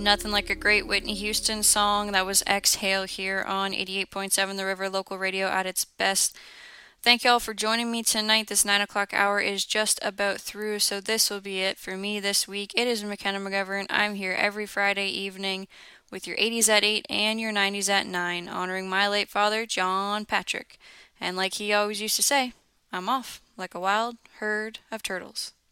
Nothing like a great Whitney Houston song. That was Exhale here on 88.7 The River Local Radio at its best. Thank y'all for joining me tonight. This 9 o'clock hour is just about through, so this will be it for me this week. It is McKenna McGovern. I'm here every Friday evening with your 80s at 8 and your 90s at 9, honoring my late father, John Patrick. And like he always used to say, I'm off like a wild herd of turtles.